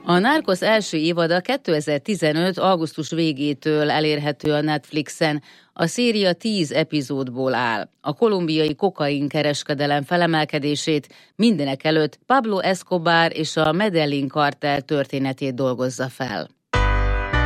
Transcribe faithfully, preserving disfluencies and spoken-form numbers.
A Narcos első évada kétezer-tizenöt. augusztus végétől elérhető a Netflixen. A széria tíz epizódból áll. A kolumbiai kokainkereskedelem felemelkedését, mindenek előtt Pablo Escobar és a Medellín kartell történetét dolgozza fel.